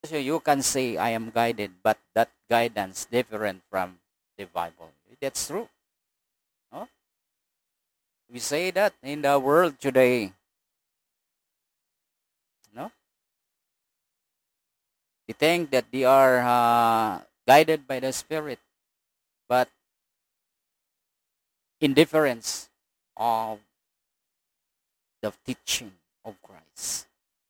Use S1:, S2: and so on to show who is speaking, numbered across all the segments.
S1: So you can say I am guided, but that guidance different from the Bible. That's true. No? We say that in the world today. No, they think that they are guided by the Spirit, but indifference of the teaching of Christ.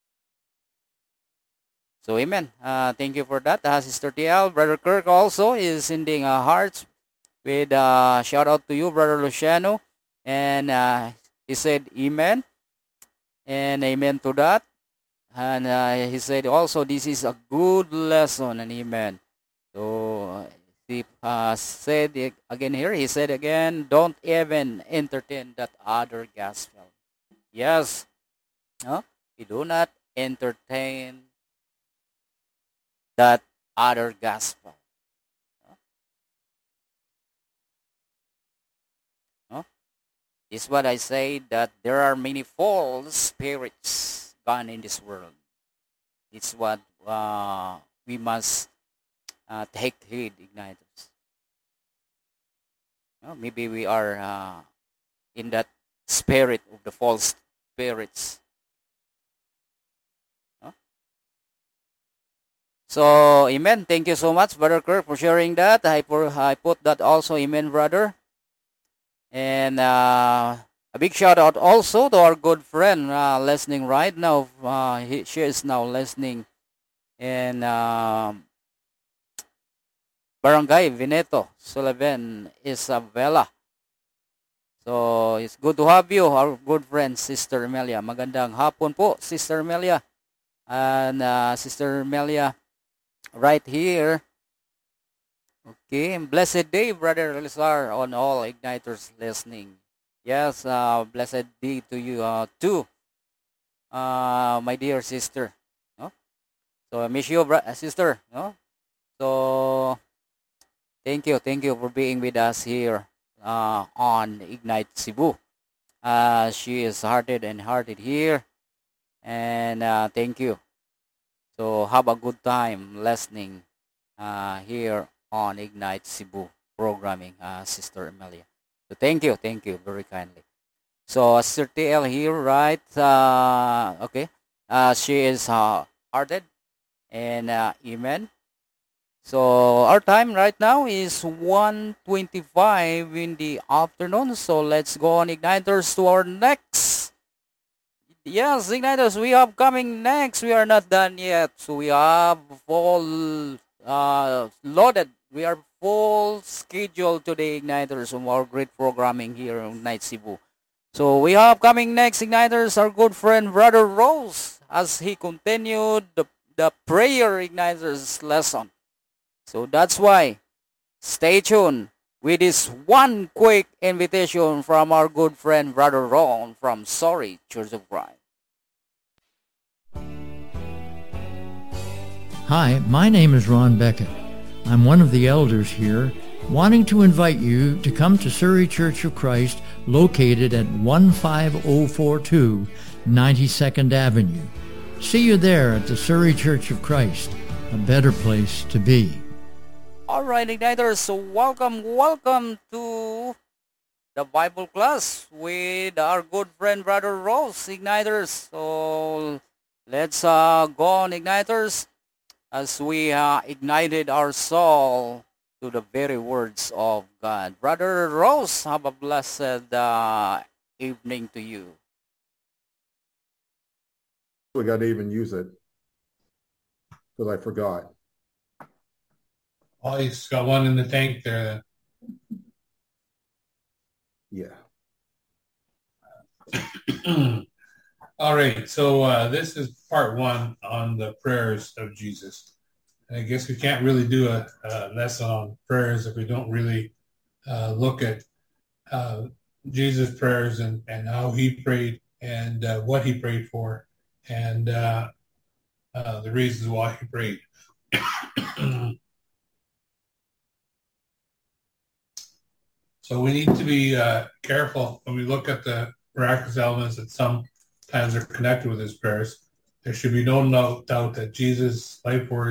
S1: So, amen. Thank you for that, Sister TL. Brother Kirk also is sending hearts with shout out to you, Brother Luciano. And he said, amen. And amen to that. And he said also, this is a good lesson, and amen. So, he said again here, he said again, don't even entertain that other gospel. Yes, no? We do not entertain that other gospel. No? This is what I say, that there are many false spirits gone in this world. It's what we must take heed, igniters. No? Maybe we are in that spirit of the false spirits. No? So, amen. Thank you so much, Brother Kirk, for sharing that. I put that also, amen, brother. And a big shout out also to our good friend listening right now. She is now listening in Barangay Veneto, Sullivan, Isabela. So, it's good to have you, our good friend, Sister Melia. Magandang hapon po, Sister Melia. And Sister Melia, right here. Okay, and blessed day, Brother Rizar, on all igniters listening. Yes, blessed day to you too, my dear sister. No? So I miss you, sister. No? So thank you for being with us here on Ignite Cebu. She is hearted here, and thank you. So have a good time listening here on Ignite Cebu programming, Sister Amelia. So thank you very kindly. So Sister TL here, right? Okay. She is hearted, and amen. So our time right now is 1:25 in the afternoon. So let's go on, Igniters, to our next. Yes, Igniters, we have coming next. We are not done yet. So we have full loaded. We are full schedule today, Igniters, of our great programming here on Night Cebu. So we have coming next, Igniters, our good friend Brother Rose, as he continued the prayer Igniters lesson. So that's why stay tuned with this one quick invitation from our good friend Brother Ron from Sorry Church of Christ.
S2: Hi, my name is Ron Beckett. I'm one of the elders here, wanting to invite you to come to Surrey Church of Christ, located at 15042 92nd Avenue. See you there at the Surrey Church of Christ, a better place to be.
S1: All right, Igniters, so welcome to the Bible class with our good friend Brother Rose, Igniters. So let's go on, Igniters, as we ignited our soul to the very words of God. Brother Rose, have a blessed evening to you.
S3: We got to even use it because I forgot.
S4: Oh, he's got one in the tank there.
S3: Yeah.
S4: All right, so this is part one on the prayers of Jesus. And I guess we can't really do a lesson on prayers if we don't really look at Jesus' prayers and how he prayed and what he prayed for and the reasons why he prayed. So we need to be careful when we look at the miraculous elements that sometimes are connected with his prayers. There should be no doubt that Jesus' life words